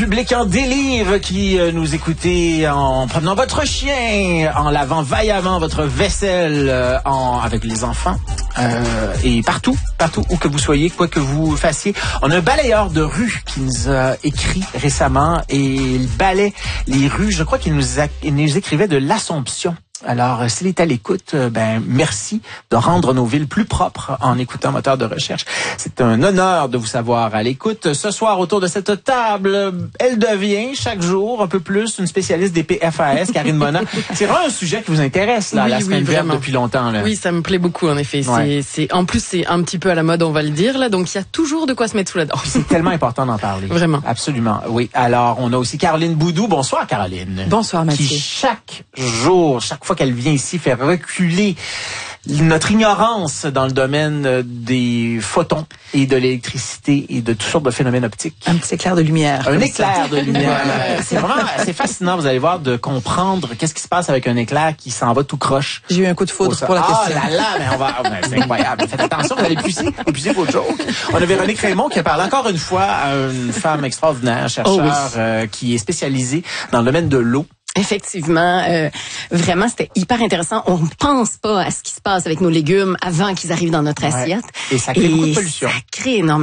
public en délire qui nous écoutez en promenant votre chien, en lavant vaillamment votre vaisselle avec les enfants et partout où que vous soyez, quoi que vous fassiez. On a un balayeur de rue qui nous a écrit récemment et il balaie les rues. Je crois qu'il nous écrivait de l'Assomption. Alors, s'il est à l'écoute, merci de rendre nos villes plus propres en écoutant Moteur de recherche. C'est un honneur de vous savoir à l'écoute. Ce soir, autour de cette table, elle devient chaque jour un peu plus une spécialiste des PFAS, Karine Mona. C'est vraiment un sujet qui vous intéresse, là, la semaine verte depuis longtemps, là. Oui, ça me plaît beaucoup, en effet. Ouais. En plus, c'est un petit peu à la mode, on va le dire, là. Donc, il y a toujours de quoi se mettre sous la dent. C'est tellement important d'en parler. Vraiment. Absolument, oui. Alors, on a aussi Caroline Boudou. Bonsoir, Caroline. Bonsoir, Mathieu. Qui, chaque jour, chaque fois qu'elle vient ici, fait reculer notre ignorance dans le domaine des photons et de l'électricité et de toutes sortes de phénomènes optiques. Un petit éclair de lumière. Un éclair de lumière. C'est vraiment assez fascinant, vous allez voir, de comprendre qu'est-ce qui se passe avec un éclair qui s'en va tout croche. J'ai eu un coup de foudre pour la question. Ah là là, mais c'est incroyable. Faites attention, vous allez épuiser vos jokes. On a Véronique Raymond qui parle encore une fois à une femme extraordinaire, chercheur, qui est spécialisée dans le domaine de l'eau. Effectivement, vraiment, c'était hyper intéressant. On ne pense pas à ce qui se passe avec nos légumes avant qu'ils arrivent dans notre assiette. Et ça crée beaucoup de pollution. Ça crée énormément